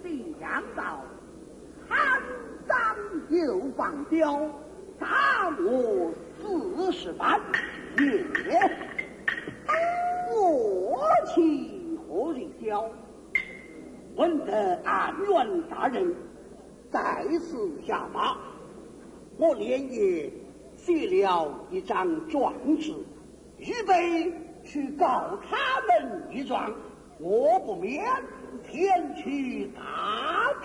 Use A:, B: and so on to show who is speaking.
A: 想到参章又放刁，打我40番也。我岂何以消？闻得安远大人在此下马，我连夜写了一张状纸，预备去告他们一状，我不免前去打